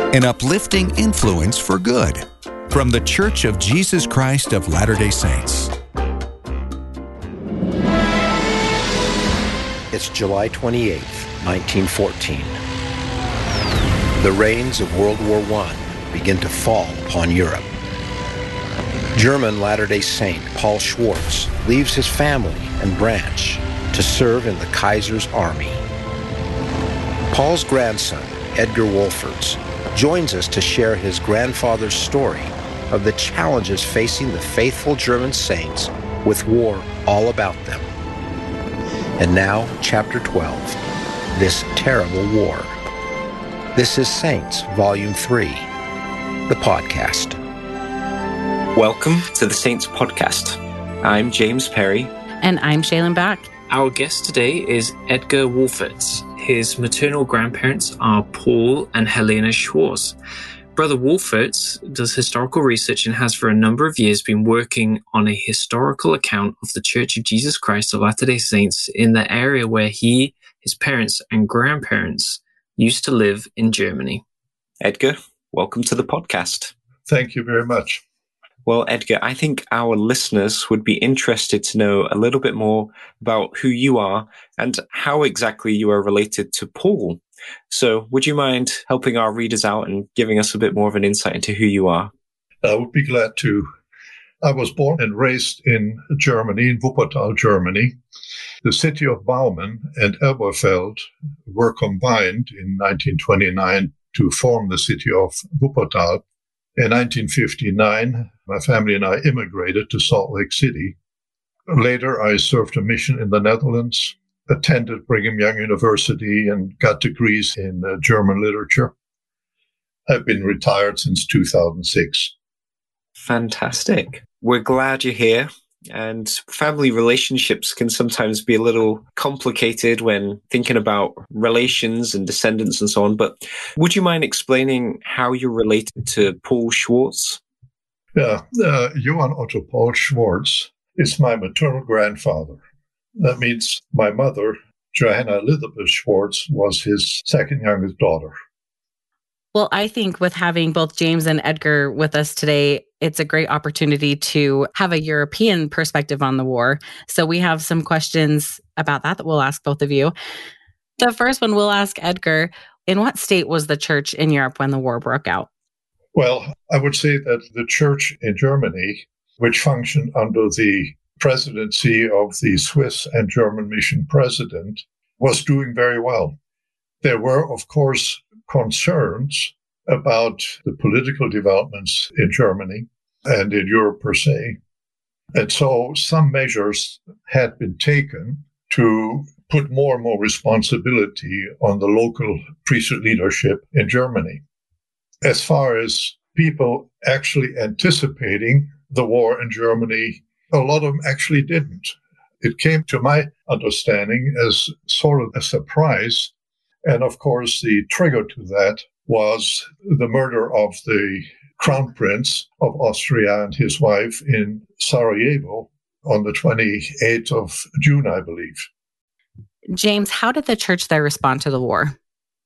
an uplifting influence for good. From the Church of Jesus Christ of Latter-day Saints. It's July 28th, 1914. The rains of World War I begin to fall upon Europe. German Latter-day Saint Paul Schwartz leaves his family and branch to serve in the Kaiser's army. Paul's grandson, Edgar Wolferts, joins us to share his grandfather's story of the challenges facing the faithful German saints with war all about them. And now, Chapter 12, This Terrible War. This is Saints, Volume 3, the podcast. Welcome to the Saints Podcast. I'm James Perry. And I'm Shaylin Back. Our guest today is Edgar Wolferts. His maternal grandparents are Paul and Helena Schwartz. Brother Wolferts does historical research and has for a number of years been working on a historical account of the Church of Jesus Christ of Latter-day Saints in the area where he, his parents, and grandparents used to live in Germany. Edgar, welcome to the podcast. Thank you very much. Well, Edgar, I think our listeners would be interested to know a little bit more about who you are and how exactly you are related to Paul. So would you mind helping our readers out and giving us a bit more of an insight into who you are? I would be glad to. I was born and raised in Germany, in Wuppertal, Germany. The city of Baumann and Elberfeld were combined in 1929 to form the city of Wuppertal. In 1959, my family and I immigrated to Salt Lake City. Later, I served a mission in the Netherlands, attended Brigham Young University, and got degrees in German literature. I've been retired since 2006. Fantastic. We're glad you're here. And family relationships can sometimes be a little complicated when thinking about relations and descendants and so on. But would you mind explaining how you're related to Paul Schwartz? Yeah, Johann Otto Paul Schwartz is my maternal grandfather. That means my mother, Johanna Elizabeth Schwartz, was his second youngest daughter. Well, I think with having both James and Edgar with us today, it's a great opportunity to have a European perspective on the war. So we have some questions about that we'll ask both of you. The first one we'll ask Edgar, in what state was the church in Europe when the war broke out? Well, I would say that the church in Germany, which functioned under the presidency of the Swiss and German mission president, was doing very well. There were, of course, concerns about the political developments in Germany and in Europe per se. And so some measures had been taken to put more and more responsibility on the local priesthood leadership in Germany. As far as people actually anticipating the war in Germany, a lot of them actually didn't. It came to my understanding as sort of a surprise. And of course, the trigger to that was the murder of the Crown Prince of Austria and his wife in Sarajevo on the 28th of June, I believe. James, how did the church there respond to the war?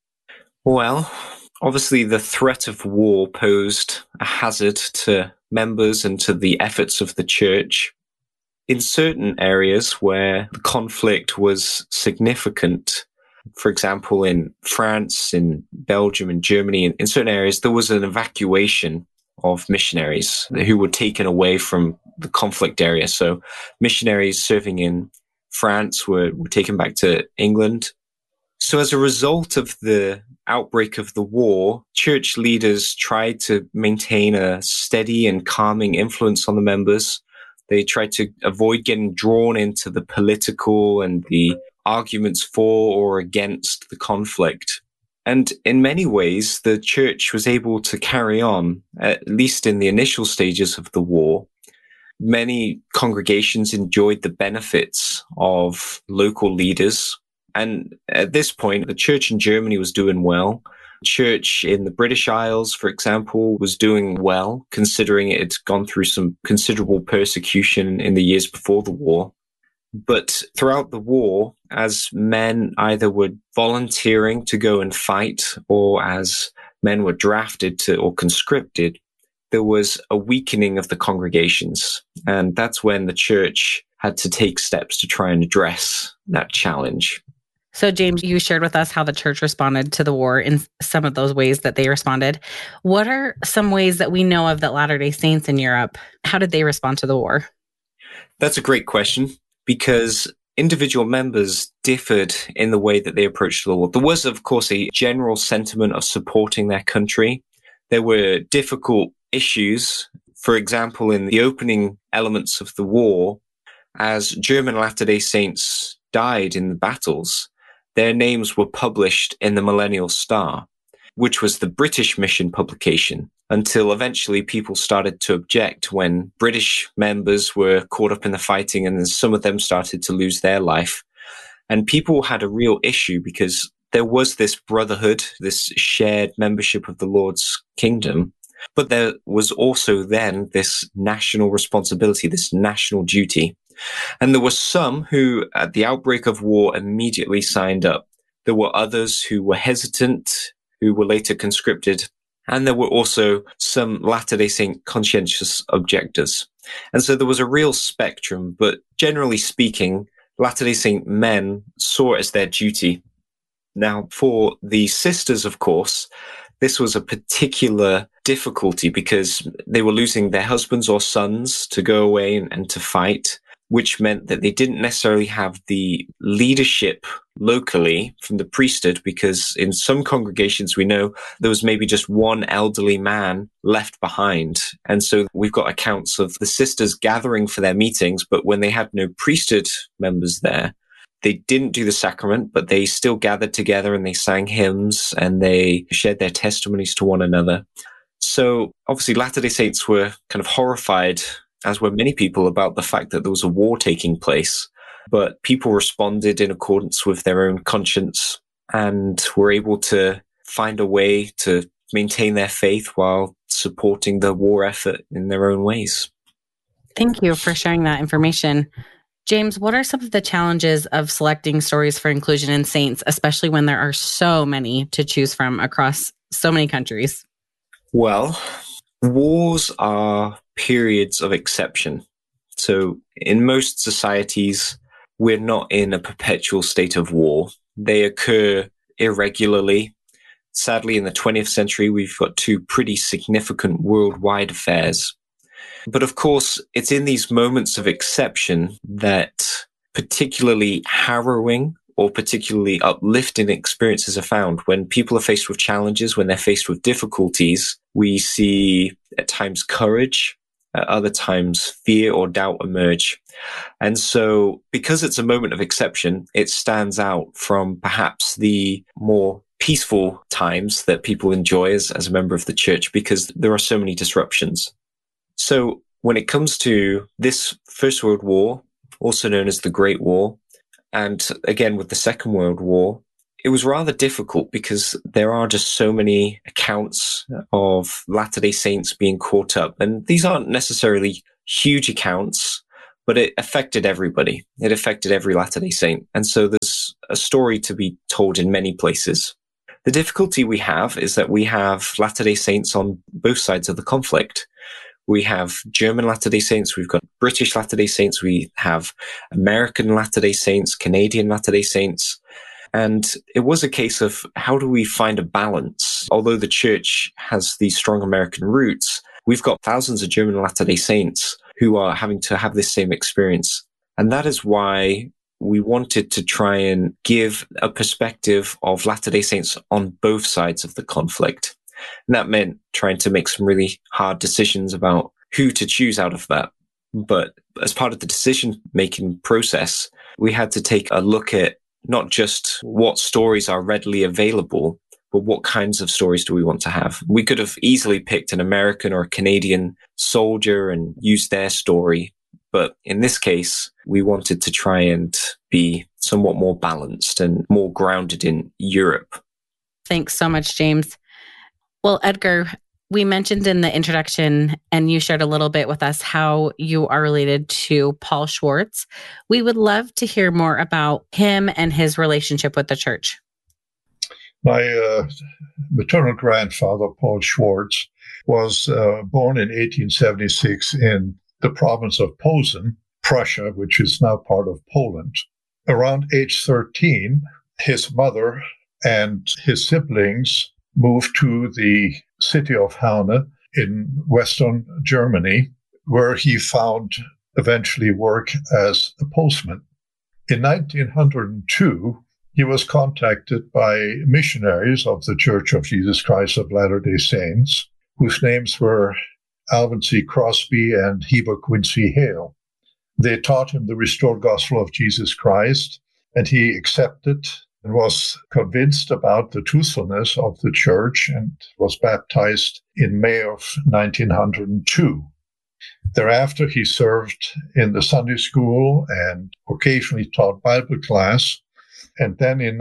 Well, obviously the threat of war posed a hazard to members and to the efforts of the church. In certain areas where the conflict was significant, for example, in France, in Belgium, in Germany, in certain areas, there was an evacuation of missionaries who were taken away from the conflict area. So missionaries serving in France were taken back to England. So as a result of the outbreak of the war, church leaders tried to maintain a steady and calming influence on the members. They tried to avoid getting drawn into the political and the arguments for or against the conflict. And in many ways, the church was able to carry on, at least in the initial stages of the war. Many congregations enjoyed the benefits of local leaders. And at this point, the church in Germany was doing well. Church in the British Isles, for example, was doing well, considering it had gone through some considerable persecution in the years before the war. But throughout the war, as men either were volunteering to go and fight, or as men were drafted to or conscripted, there was a weakening of the congregations. And that's when the church had to take steps to try and address that challenge. So, James, you shared with us how the church responded to the war in some of those ways that they responded. What are some ways that we know of that Latter-day Saints in Europe? How did they respond to the war? That's a great question, because individual members differed in the way that they approached the war. There was, of course, a general sentiment of supporting their country. There were difficult issues. For example, in the opening elements of the war, as German Latter-day Saints died in the battles, their names were published in the Millennial Star, which was the British mission publication, until eventually people started to object when British members were caught up in the fighting, and then some of them started to lose their life. And people had a real issue because there was this brotherhood, this shared membership of the Lord's kingdom, but there was also then this national responsibility, this national duty. And there were some who, at the outbreak of war, immediately signed up. There were others who were hesitant, who were later conscripted. And there were also some Latter-day Saint conscientious objectors. And so there was a real spectrum, but generally speaking, Latter-day Saint men saw it as their duty. Now, for the sisters, of course, this was a particular difficulty because they were losing their husbands or sons to go away and to fight, which meant that they didn't necessarily have the leadership locally from the priesthood, because in some congregations we know there was maybe just one elderly man left behind. And so we've got accounts of the sisters gathering for their meetings, but when they had no priesthood members there, they didn't do the sacrament, but they still gathered together and they sang hymns and they shared their testimonies to one another. So obviously Latter-day Saints were kind of horrified, as were many people, about the fact that there was a war taking place. But people responded in accordance with their own conscience and were able to find a way to maintain their faith while supporting the war effort in their own ways. Thank you for sharing that information. James, what are some of the challenges of selecting stories for inclusion in saints, especially when there are so many to choose from across so many countries? Well, wars are periods of exception. So in most societies, we're not in a perpetual state of war. They occur irregularly. Sadly, in the 20th century, we've got two pretty significant worldwide affairs. But of course, it's in these moments of exception that particularly harrowing or particularly uplifting experiences are found. When people are faced with challenges, when they're faced with difficulties, we see at times courage, at other times fear or doubt emerge. And so because it's a moment of exception, it stands out from perhaps the more peaceful times that people enjoy as a member of the church, because there are so many disruptions. So when it comes to this First World War, also known as the Great War, and again with the Second World War, it was rather difficult because there are just so many accounts of Latter-day Saints being caught up. And these aren't necessarily huge accounts, but it affected everybody. It affected every Latter-day Saint. And so there's a story to be told in many places. The difficulty we have is that we have Latter-day Saints on both sides of the conflict. We have German Latter-day Saints, we've got British Latter-day Saints, we have American Latter-day Saints, Canadian Latter-day Saints. And it was a case of how do we find a balance? Although the church has these strong American roots, we've got thousands of German Latter-day Saints who are having to have this same experience. And that is why we wanted to try and give a perspective of Latter-day Saints on both sides of the conflict. And that meant trying to make some really hard decisions about who to choose out of that. But as part of the decision-making process, we had to take a look at not just what stories are readily available, but what kinds of stories do we want to have? We could have easily picked an American or a Canadian soldier and used their story. But in this case, we wanted to try and be somewhat more balanced and more grounded in Europe. Thanks so much, James. Well, Edgar, we mentioned in the introduction, and you shared a little bit with us how you are related to Paul Schwartz. We would love to hear more about him and his relationship with the church. My maternal grandfather, Paul Schwartz, was born in 1876 in the province of Posen, Prussia, which is now part of Poland. Around age 13, his mother and his siblings moved to the city of Herne in western Germany, where he found eventually work as a postman. In 1902, he was contacted by missionaries of the Church of Jesus Christ of Latter-day Saints, whose names were Alvin C. Crosby and Heber Quincy Hale. They taught him the restored gospel of Jesus Christ, and he accepted and was convinced about the truthfulness of the church and was baptized in May of 1902. Thereafter, he served in the Sunday school and occasionally taught Bible class. And then in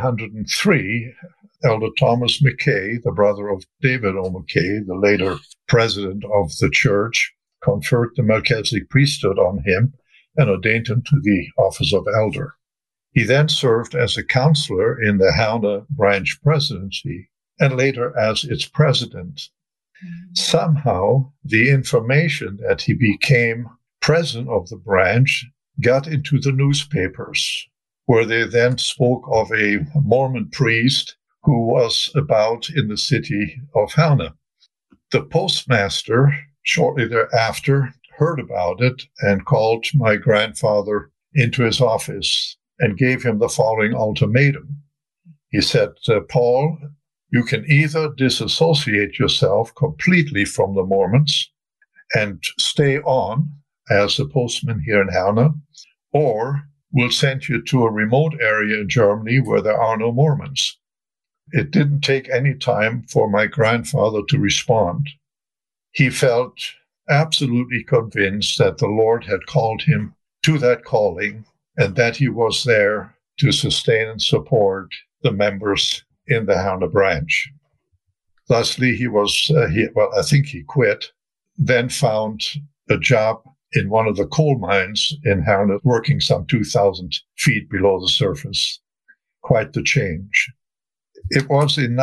1903, Elder Thomas McKay, the brother of David O. McKay, the later president of the church, conferred the Melchizedek priesthood on him and ordained him to the office of elder. He then served as a counselor in the Herne branch presidency and later as its president. Somehow, the information that he became president of the branch got into the newspapers, where they then spoke of a Mormon priest who was about in the city of Herne. The postmaster, shortly thereafter, heard about it and called my grandfather into his office and gave him the following ultimatum. He said, Paul, you can either disassociate yourself completely from the Mormons and stay on as a postman here in Herne, or we'll send you to a remote area in Germany where there are no Mormons. It didn't take any time for my grandfather to respond. He felt absolutely convinced that the Lord had called him to that calling and that he was there to sustain and support the members in the Herne branch. Thusly, I think he quit, then found a job in one of the coal mines in Herne, working some 2,000 feet below the surface. Quite the change. It was in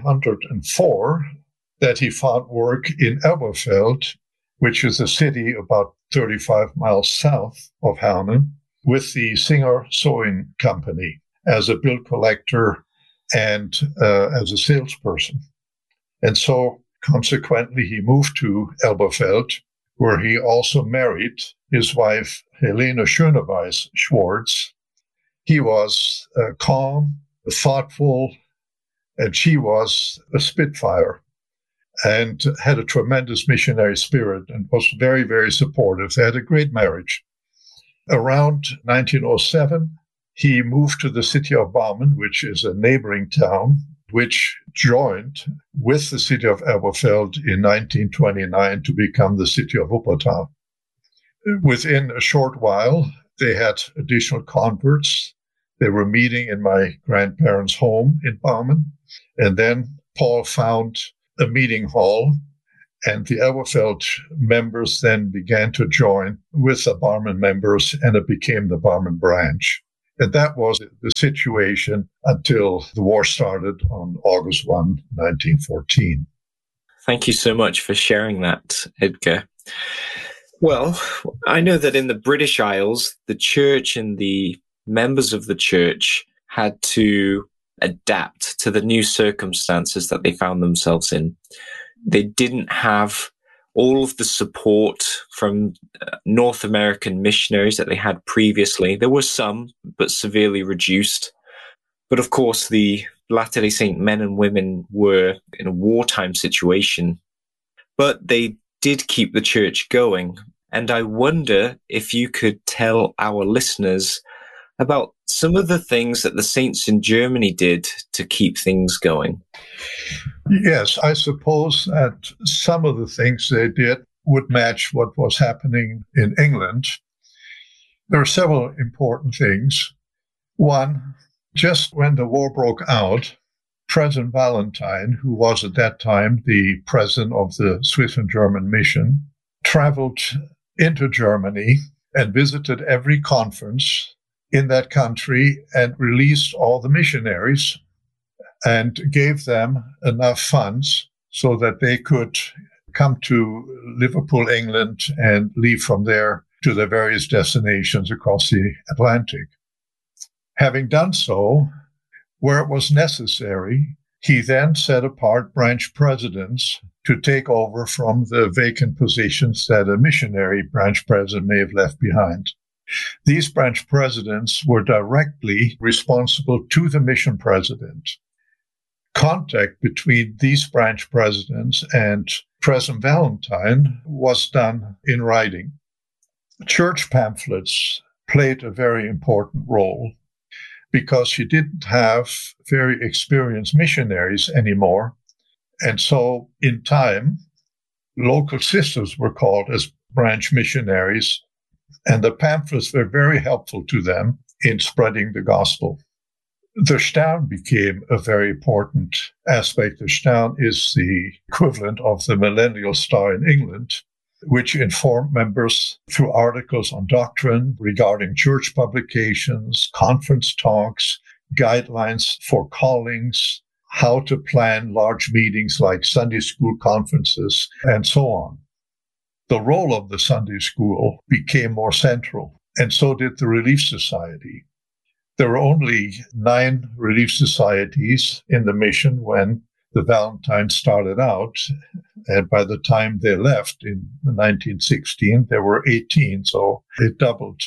1904 that he found work in Elberfeld, which is a city about 35 miles south of Herne, with the Singer Sewing Company as a bill collector and as a salesperson. And so, consequently, he moved to Elberfeld, where he also married his wife, Helene Schöneweis Schwartz. He was calm, thoughtful, and she was a Spitfire and had a tremendous missionary spirit and was very, very supportive. They had a great marriage. Around 1907, he moved to the city of Barmen, which is a neighboring town, which joined with the city of Elberfeld in 1929 to become the city of Wuppertal. Within a short while, they had additional converts. They were meeting in my grandparents' home in Barmen. And then Paul found a meeting hall, and the Elberfeld members then began to join with the Barmen members, and it became the Barmen branch. And that was the situation until the war started on August 1, 1914. Thank you so much for sharing that, Edgar. Well, I know that in the British Isles, the church and the members of the church had to adapt to the new circumstances that they found themselves in. They didn't have all of the support from North American missionaries that they had previously. There were some, but severely reduced. But of course, the Latter-day Saint men and women were in a wartime situation, but they did keep the church going. And I wonder if you could tell our listeners about some of the things that the saints in Germany did to keep things going. Yes, I suppose that some of the things they did would match what was happening in England. There are several important things. One, just when the war broke out, President Valentine, who was at that time the president of the Swiss and German mission, traveled into Germany and visited every conference in that country and released all the missionaries and gave them enough funds so that they could come to Liverpool, England, and leave from there to their various destinations across the Atlantic. Having done so, where it was necessary, he then set apart branch presidents to take over from the vacant positions that a missionary branch president may have left behind. These branch presidents were directly responsible to the mission president. Contact between these branch presidents and President Valentine was done in writing. Church pamphlets played a very important role because you didn't have very experienced missionaries anymore. And so in time, local sisters were called as branch missionaries, and the pamphlets were very helpful to them in spreading the gospel. The Stern became a very important aspect. The Stern is the equivalent of the Millennial Star in England, which informed members through articles on doctrine regarding church publications, conference talks, guidelines for callings, how to plan large meetings like Sunday school conferences, and so on. The role of the Sunday school became more central, and so did the Relief Society. There were only 9 relief societies in the mission when the Valentines started out, and by the time they left in 1916, there were 18, so it doubled.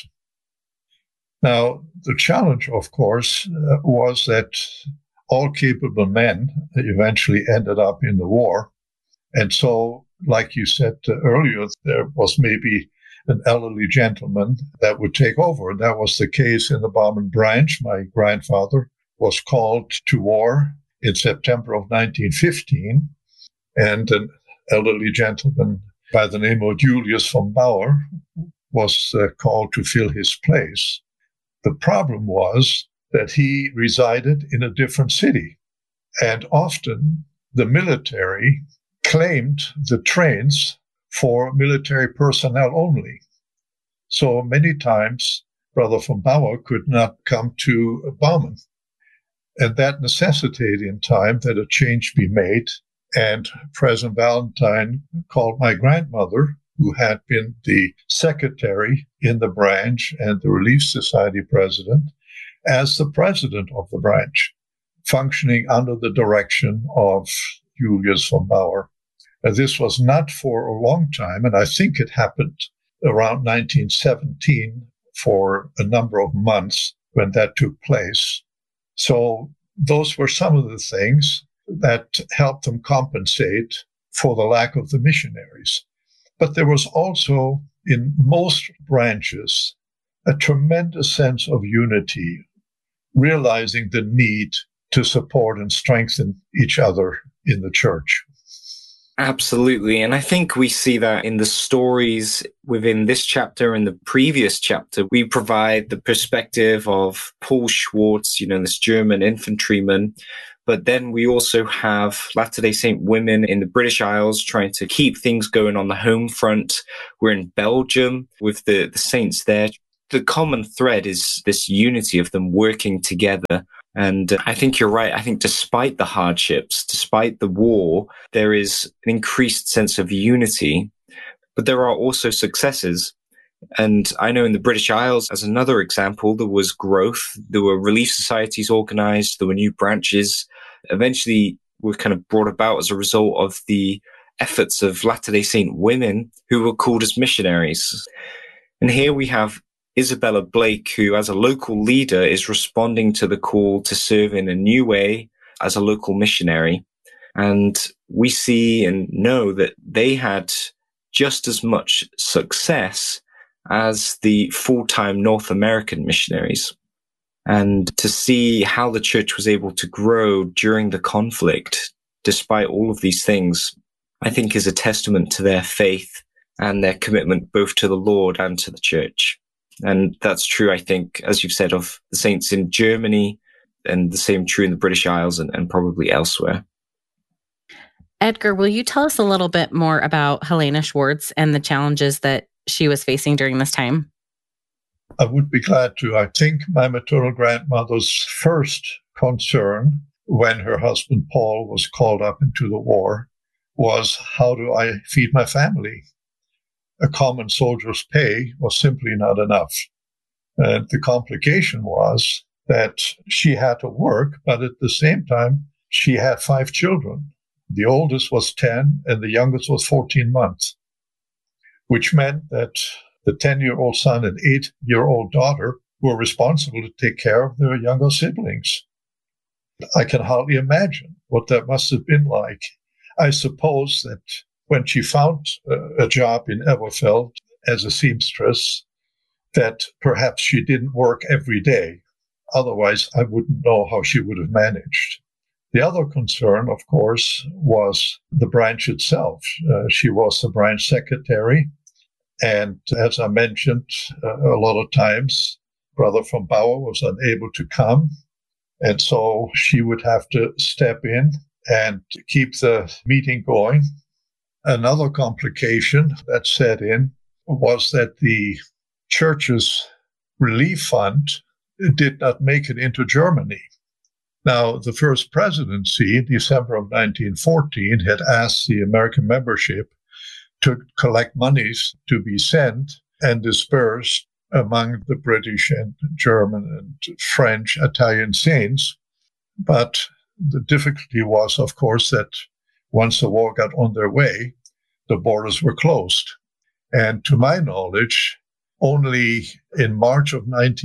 Now, the challenge, of course, was that all capable men eventually ended up in the war, and so, like you said earlier, there was maybe an elderly gentleman that would take over. That was the case in the Barmen branch. My grandfather was called to war in September of 1915, and an elderly gentleman by the name of Julius von Bauer was called to fill his place. The problem was that he resided in a different city, and often the military claimed the trains for military personnel only. So many times, Brother von Bauer could not come to Barmen. And that necessitated in time that a change be made. And President Valentine called my grandmother, who had been the secretary in the branch and the Relief Society president, as the president of the branch, functioning under the direction of Julius von Bauer. This was not for a long time, and I think it happened around 1917 for a number of months when that took place. So those were some of the things that helped them compensate for the lack of the missionaries. But there was also, in most branches, a tremendous sense of unity, realizing the need to support and strengthen each other in the church. Absolutely. And I think we see that in the stories within this chapter and the previous chapter. We provide the perspective of Paul Schwartz, this German infantryman. But then we also have Latter-day Saint women in the British Isles trying to keep things going on the home front. We're in Belgium with the saints there. The common thread is this unity of them working together. And I think you're right. I think despite the hardships, despite the war, there is an increased sense of unity, but there are also successes. And I know in the British Isles, as another example, there was growth. There were relief societies organized. There were new branches. Eventually were kind of brought about as a result of the efforts of Latter-day Saint women who were called as missionaries. And here we have Isabella Blake, who as a local leader is responding to the call to serve in a new way as a local missionary. And we see and know that they had just as much success as the full-time North American missionaries. And to see how the church was able to grow during the conflict, despite all of these things, I think is a testament to their faith and their commitment both to the Lord and to the church. And that's true, I think, as you've said, of the saints in Germany, and the same true in the British Isles and probably elsewhere. Edgar, will you tell us a little bit more about Helena Schwartz and the challenges that she was facing during this time? I would be glad to. I think my maternal grandmother's first concern when her husband Paul was called up into the war was, how do I feed my family? A common soldier's pay was simply not enough. And the complication was that she had to work, but at the same time, she had 5 children. The oldest was 10 and the youngest was 14 months, which meant that the 10-year-old son and 8-year-old daughter were responsible to take care of their younger siblings. I can hardly imagine what that must have been like. I suppose that when she found a job in Elberfeld as a seamstress, that perhaps she didn't work every day. Otherwise, I wouldn't know how she would have managed. The other concern, of course, was the branch itself. She was the branch secretary. And as I mentioned a lot of times, Brother von Bauer was unable to come. And so she would have to step in and keep the meeting going. Another complication that set in was that the church's relief fund did not make it into Germany. Now, the first presidency in December of 1914 had asked the American membership to collect monies to be sent and dispersed among the British and German and French, Italian saints. But the difficulty was, of course, that once the war got on their way, the borders were closed. And to my knowledge, only in March of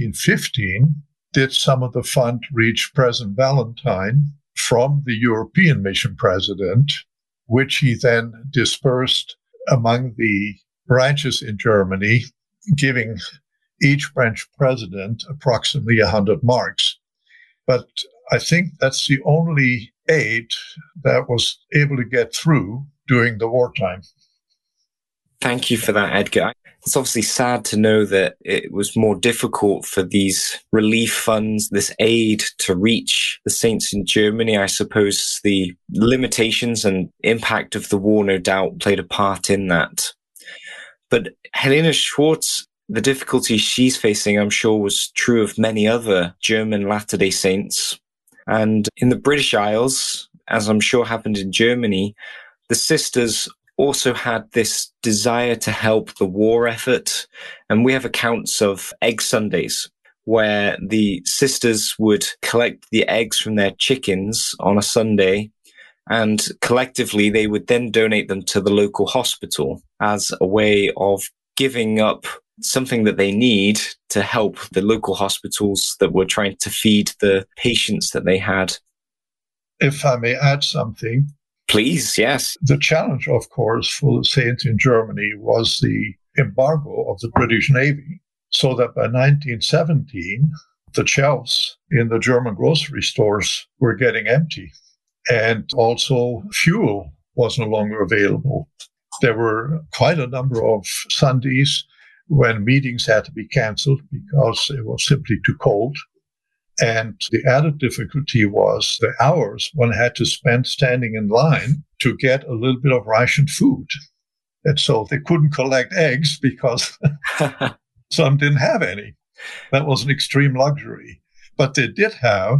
1915 did some of the fund reach President Valentine from the European mission president, which he then dispersed among the branches in Germany, giving each branch president approximately 100 marks. But I think that's the only aid that was able to get through during the wartime. Thank you for that, Edgar. It's obviously sad to know that it was more difficult for these relief funds, this aid to reach the saints in Germany. I suppose the limitations and impact of the war no doubt played a part in that. But Helene Schwartz, the difficulty she's facing, I'm sure, was true of many other German Latter-day Saints. And in the British Isles, as I'm sure happened in Germany, the sisters also had this desire to help the war effort. And we have accounts of Egg Sundays, where the sisters would collect the eggs from their chickens on a Sunday, and collectively they would then donate them to the local hospital as a way of giving up something that they need to help the local hospitals that were trying to feed the patients that they had. If I may add something. Please, yes. The challenge, of course, for the saints in Germany was the embargo of the British Navy, so that by 1917, the shelves in the German grocery stores were getting empty. And also fuel was no longer available. There were quite a number of Sundays when meetings had to be canceled because it was simply too cold. And the added difficulty was the hours one had to spend standing in line to get a little bit of rationed food. And so they couldn't collect eggs because some didn't have any. That was an extreme luxury. But they did have